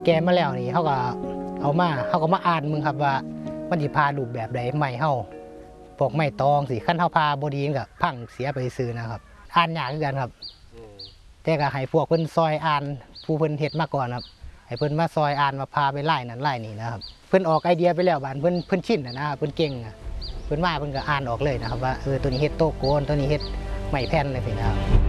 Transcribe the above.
แกมาแล้วนี่เขาก็มาอ่านมึงครับว่ามันสิพารูปแบบใดใหม่เฮาพวกไม้ตองสิขั้นเฮาพาบ่ดีมันก็พังเสียไปซื่อนะครับอ่านยากคือกันครับแต่ก็ให้พวกเพิ่นซอยอ่านผู้เพิ่นเฮ็ดมาก่อนครับให้เพิ่นมาซอยอ่านมาพาไปไล่นั่นไล่นี่นะครับเพิ่นออกไอเดียไปแล้วบานเพิ่นชินนะครับเพิ่นเก่งเพิ่นมาเพิ่นก็อ่านออกเลยนะครับว่าตัวนี้เฮ็ดโต๊ะโกนตัวนี้เฮ็ดไม้แผ่นเลยสินะครับ